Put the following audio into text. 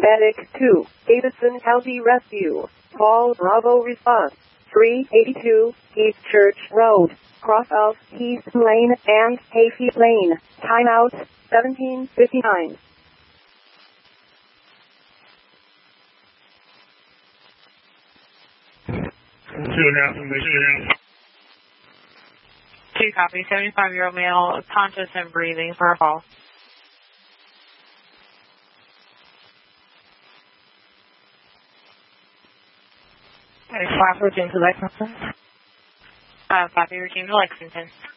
Medic 2, Davidson County Rescue. Call Bravo response. 382 East Church Road, cross of Heath Lane and Hayfield Lane. Timeout 17:59. Two copy. 75-year-old male, conscious and breathing for a call. Copy, routine to Lexington. Copy, routine to Lexington.